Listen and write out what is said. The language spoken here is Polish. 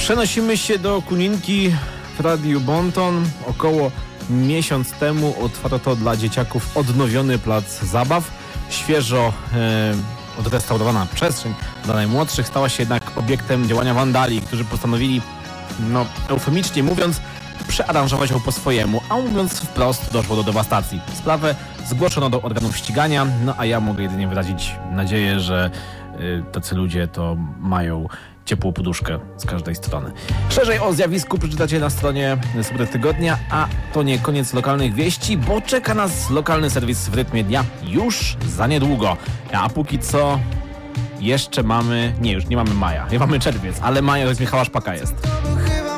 Przenosimy się do Kuninki w Radiu Bonton. Około miesiąc temu otwarto dla dzieciaków odnowiony plac zabaw. Świeżo odrestaurowana przestrzeń dla najmłodszych stała się jednak obiektem działania wandali, którzy postanowili, eufemicznie mówiąc, przearanżować ją po swojemu, a mówiąc wprost, doszło do dewastacji. Sprawę zgłoszono do organów ścigania, a ja mogę jedynie wyrazić nadzieję, że tacy ludzie to mają ciepłą poduszkę z każdej strony. Szerzej o zjawisku przeczytacie na stronie Super Tygodnia, a to nie koniec lokalnych wieści, bo czeka nas lokalny serwis w rytmie dnia już za niedługo. A póki co jeszcze mamy, już nie mamy maja, mamy czerwiec, ale maja z Michała Szpaka jest.